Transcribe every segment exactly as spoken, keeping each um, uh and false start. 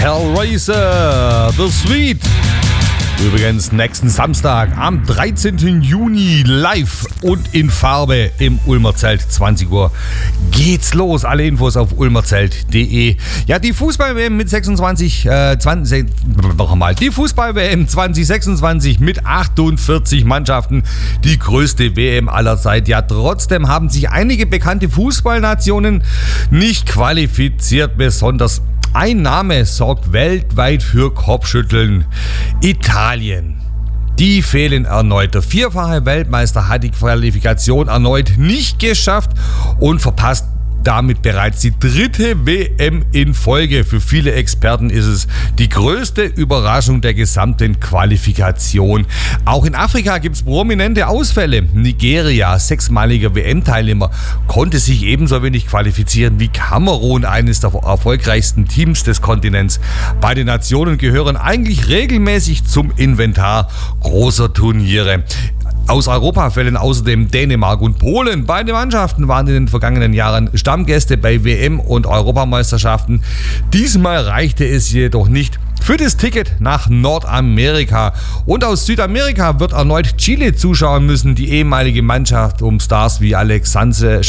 Hellraiser, The Sweet. Übrigens nächsten Samstag am dreizehnten Juni live und in Farbe im Ulmerzelt, zwanzig Uhr geht's los. Alle Infos auf ulmerzelt punkt de. Ja, die Fußball-W M mit sechsundzwanzig, äh, zwanzig, noch einmal, die Fußball-W M zwanzig sechsundzwanzig mit achtundvierzig Mannschaften, die größte W M aller Zeit. Ja, trotzdem haben sich einige bekannte Fußballnationen nicht qualifiziert, besonders ein Name sorgt weltweit für Kopfschütteln: Italien. Die fehlen erneut. Der vierfache Weltmeister hat die Qualifikation erneut nicht geschafft und verpasst damit bereits die dritte W M in Folge. Für viele Experten ist es die größte Überraschung der gesamten Qualifikation. Auch in Afrika gibt es prominente Ausfälle. Nigeria, sechsmaliger W M-Teilnehmer, konnte sich ebenso wenig qualifizieren wie Kamerun, eines der erfolgreichsten Teams des Kontinents. Beide Nationen gehören eigentlich regelmäßig zum Inventar großer Turniere. Aus Europa fällen außerdem Dänemark und Polen. Beide Mannschaften waren in den vergangenen Jahren Stammgäste bei W M- und Europameisterschaften. Diesmal reichte es jedoch nicht für das Ticket nach Nordamerika. Und aus Südamerika wird erneut Chile zuschauen müssen. Die ehemalige Mannschaft um Stars wie Alexis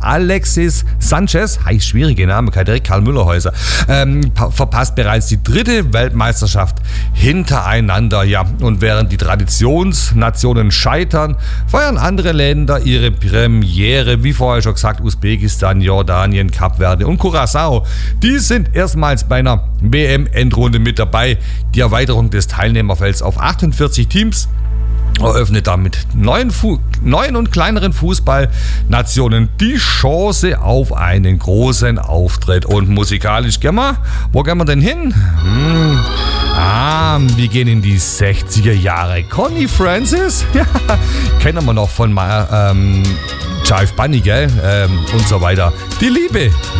Sanchez, heißt schwierige Name, kein direkt Karl Müllerhäuser, ähm, verpasst bereits die dritte Weltmeisterschaft hintereinander. Ja, und während die Traditionsnationen scheitern, feiern andere Länder ihre Premiere, wie vorher schon gesagt, Usbekistan, Jordanien, Kap Verde und Curaçao. Die sind erstmals bei einer W M-Endrunde mit dabei. Die Erweiterung des Teilnehmerfelds auf achtundvierzig Teams eröffnet damit neuen, Fu- neuen und kleineren Fußballnationen die Chance auf einen großen Auftritt. Und musikalisch gehen wir, wo gehen wir denn hin? Hm. Ah, wir gehen in die sechziger Jahre. Connie Francis, ja, kennen wir noch von ähm, Jive Bunny, gell? Ähm, und so weiter. Die Liebe.